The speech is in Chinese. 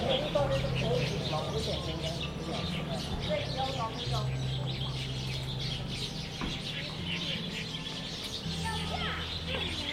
这个锻炼都可以，老师点点点。